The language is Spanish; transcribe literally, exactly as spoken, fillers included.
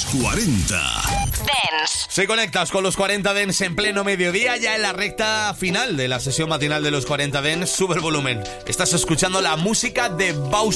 cuarenta Dance. Se conectas con los cuarenta Dance en pleno mediodía, ya en la recta final de la sesión matinal de los cuarenta Dance. Sube el volumen. Estás escuchando la música de Bowser.